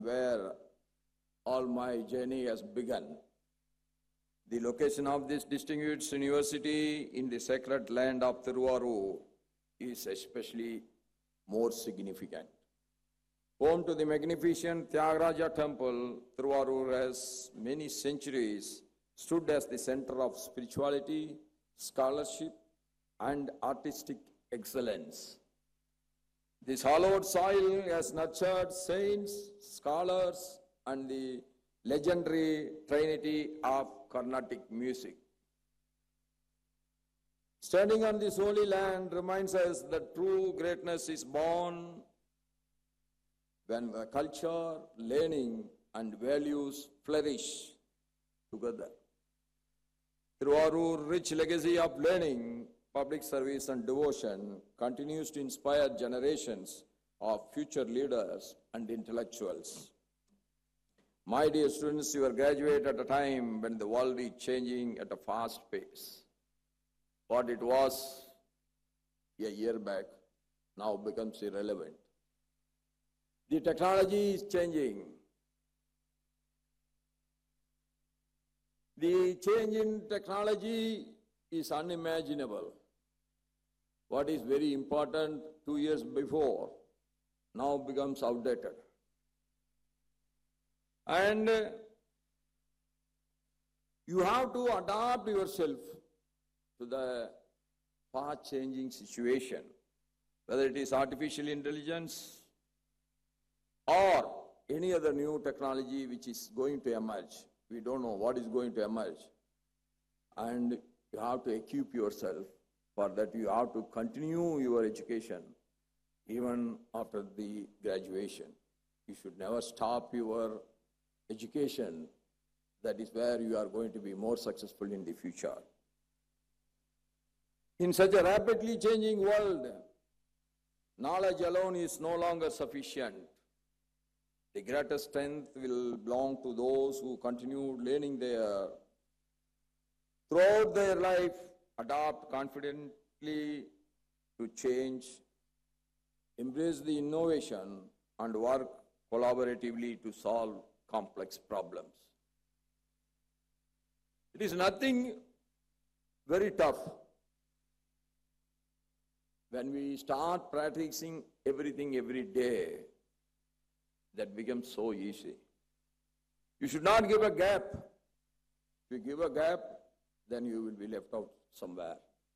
where all my journey has begun. The location of this distinguished university in the sacred land of Tiruvarur is especially more significant. Home to the magnificent Tyagaraja temple, Tiruvarur has many centuries stood as the center of spirituality, scholarship, and artistic excellence. This hallowed soil has nurtured saints, scholars, and the legendary trinity of Carnatic music. Standing on this holy land reminds us that true greatness is born when culture, learning, and values flourish together. Tiruvarur's rich legacy of learning, public service, and devotion continues to inspire generations of future leaders and intellectuals. My dear students, you are graduate at a time when the world is changing at a fast pace. What it was a year back now becomes irrelevant. The technology is changing. The change in technology is unimaginable. What is very important 2 years before now becomes outdated. And you have to adapt yourself to the fast-changing situation, whether it is artificial intelligence or any other new technology which is going to emerge. We don't know what is going to emerge. And you have to equip yourself for that. You have to continue your education even after the graduation. You should never stop your education. That is where you are going to be more successful in the future. In such a rapidly changing world, knowledge alone is no longer sufficient. The greatest strength will belong to those who continue learning throughout their life, adapt confidently to change, embrace the innovation, and work collaboratively to solve complex problems. It is nothing very tough. When we start practicing everything every day, that becomes so easy. You should not give a gap. If you give a gap, then you will be left out somewhere.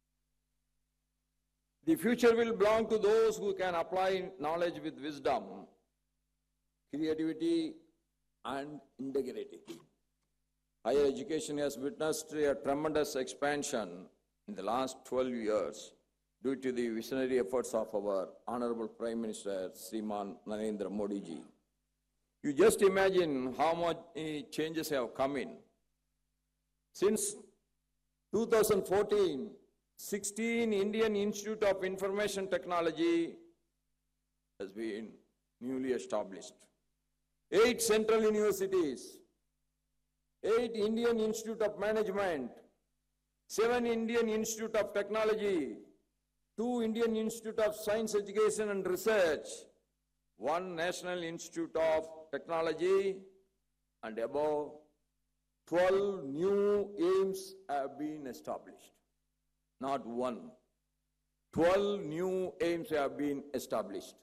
The future will belong to those who can apply knowledge with wisdom, creativity, and integrity. Higher education has witnessed a tremendous expansion in the last 12 years due to the visionary efforts of our Honorable Prime Minister, Shriman Narendra Modi ji. You just imagine how much changes have come in. Since 2014, 16 Indian Institute of Information Technology has been newly established. 8 central universities, 8 Indian Institute of Management, 7 Indian Institute of Technology, 2 Indian Institute of Science Education and Research, 1 National Institute of Technology, and above 12 new aims have been established. Not one. 12 new aims have been established.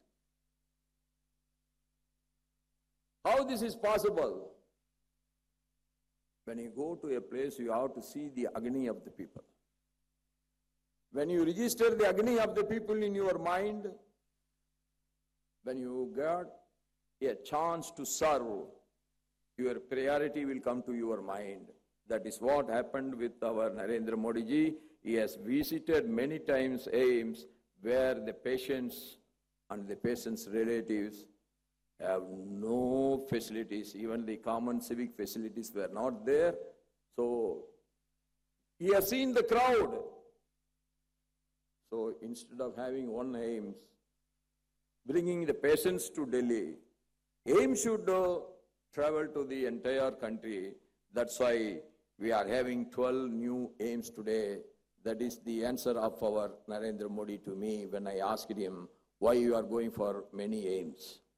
How this is possible? When you go to a place, you have to see the agony of the people. When you register the agony of the people in your mind, when you get a chance to serve, your priority will come to your mind. That is what happened with our Narendra Modi ji. He has visited many times aims where the patients and the patients' relatives have no facilities. Even the common civic facilities were not there. So he has seen the crowd. So instead of having one aims, bringing the patients to Delhi, AIIMS should travel to the entire country. That's why we are having 12 new AIIMS today. That is the answer of our Narendra Modi to me when I asked him why you are going for many AIIMS.